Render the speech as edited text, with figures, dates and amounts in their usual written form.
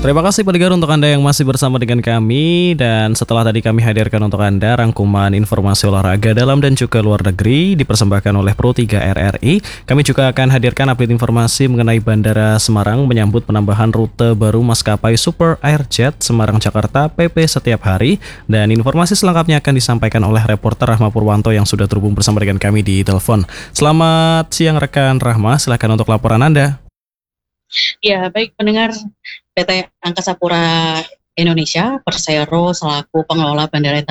Terima kasih pendengar untuk Anda yang masih bersama dengan kami. Dan setelah tadi kami hadirkan untuk Anda rangkuman informasi olahraga dalam dan juga luar negeri dipersembahkan oleh Pro3 RRI, kami juga akan hadirkan update informasi mengenai Bandara Semarang menyambut penambahan rute baru maskapai Super Airjet Semarang-Jakarta PP setiap hari. Dan informasi selengkapnya akan disampaikan oleh reporter Rahma Purwanto yang sudah terhubung bersama dengan kami di telepon. Selamat siang rekan Rahma, silakan untuk laporan Anda. Ya, baik pendengar, PT Angkasa Pura Indonesia Persero selaku pengelola Bandara